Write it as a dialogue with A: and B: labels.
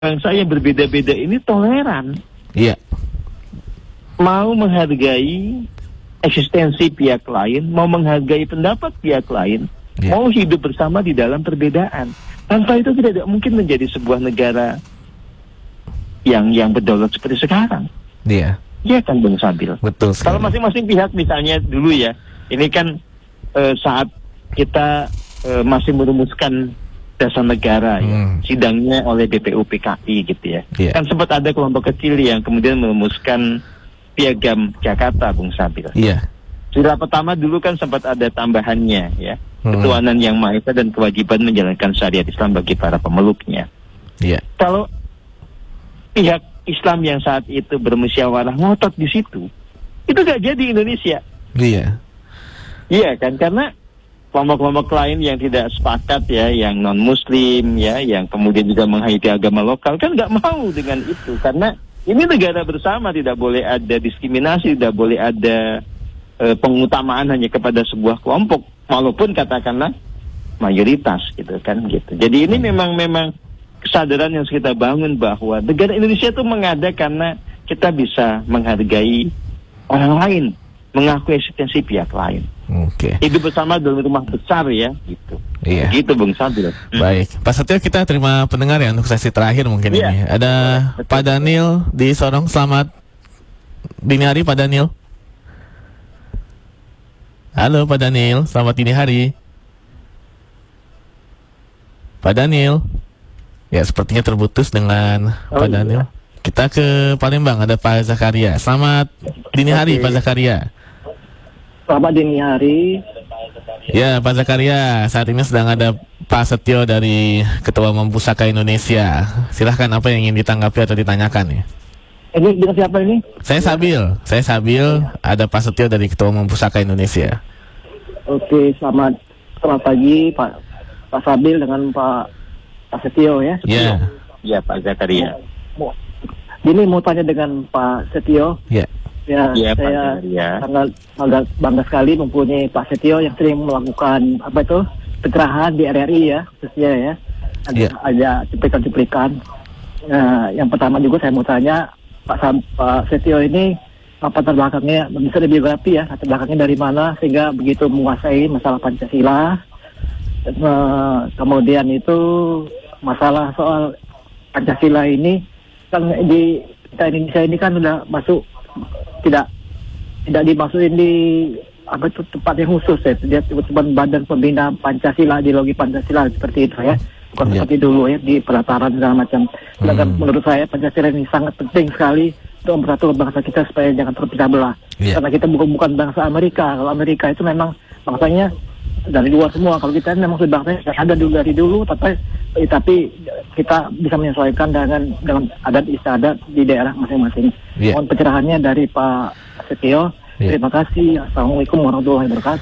A: bangsa yang berbeda-beda ini toleran.
B: Iya.
A: Mau menghargai eksistensi pihak lain, mau menghargai pendapat pihak lain, mau hidup bersama di dalam perbedaan. Tanpa itu tidak mungkin menjadi sebuah negara yang berdaulat seperti sekarang.
B: Iya.
A: Iya kan Bung Sabil?
B: Betul sekali.
A: Kalau masing-masing pihak misalnya dulu ya, ini kan saat kita masih merumuskan dasar negara ya, sidangnya oleh BPUPKI gitu ya. Kan sempat ada kelompok kecil yang kemudian merumuskan piagam Jakarta, Bung Sabil.
B: Iya.
A: Sila pertama dulu kan sempat ada tambahannya ya, ketuhanan yang Maha Esa dan kewajiban menjalankan syariat Islam bagi para pemeluknya.
B: Iya.
A: Kalau pihak Islam yang saat itu bermusyawarah ngotot di situ, itu gak jadi Indonesia.
B: Iya.
A: Iya kan, karena kelompok-kelompok lain yang tidak sepakat ya, yang non-Muslim ya, yang kemudian juga menghayati agama lokal kan nggak mau dengan itu, karena ini negara bersama, tidak boleh ada diskriminasi, tidak boleh ada pengutamaan hanya kepada sebuah kelompok, walaupun katakanlah mayoritas gitu kan gitu. Jadi ini memang kesadaran yang kita bangun bahwa negara Indonesia itu mengada karena kita bisa menghargai orang lain, mengakui eksistensi pihak lain.
B: Oke.
A: Hidup bersama dalam rumah besar ya, gitu.
B: Iya.
A: Gitu Bung Sabil.
B: Baik, Pak Setio, kita terima pendengar ya untuk sesi terakhir mungkin ini. Ada Pak Daniel di Sorong. Selamat dini hari Pak Daniel. Halo Pak Daniel, selamat dini hari. Pak Daniel. Ya, sepertinya terputus dengan Pak Daniel. Kita ke Palembang, ada Pak Zakaria. Selamat dini hari Pak Zakaria.
C: Selamat dini hari.
B: Ya, Pak Zakaria, saat ini sedang ada Pak Setio dari Ketua Umum Pusaka Indonesia. Silahkan, apa yang ingin ditanggapi atau ditanyakan ya?
C: Ini dengan siapa ini?
B: Saya Sabil, ada Pak Setio dari Ketua Umum Pusaka Indonesia.
C: Oke, selamat pagi Pak Sabil dengan Pak Setio ya.
A: Iya Pak Zakaria.
C: Ini mau tanya dengan Pak Setio. Ya, saya sangat bangga sekali mempunyai Pak Setio yang sering melakukan pencerahan di RRI ya, khususnya ya. Ada cuplikan-cuplikan. Yang pertama juga saya mau tanya Pak Setio ini apa terbelakangnya, bisa biografi ya, latar belakangnya dari mana sehingga begitu menguasai masalah Pancasila. Kemudian itu masalah soal Pancasila ini kan di kita Indonesia ini kan udah masuk tidak dimasukin di tempat yang khusus ya, dia cuma Badan Pembina Pancasila, ideologi Pancasila seperti itu ya, bukan seperti dulu ya di pelataran segala macam. Menurut saya Pancasila ini sangat penting sekali untuk mempersatukan bangsa kita supaya jangan terpecah belah. Karena kita bukan bangsa Amerika. Kalau Amerika itu memang bangsanya dari luar semua. Kalau kita memang sudah bangsanya ada dari dulu, tapi kita bisa menyesuaikan dengan adat istiadat di daerah masing-masing. Mohon pencerahannya dari Pak Setio. Terima kasih. Assalamualaikum warahmatullahi wabarakatuh.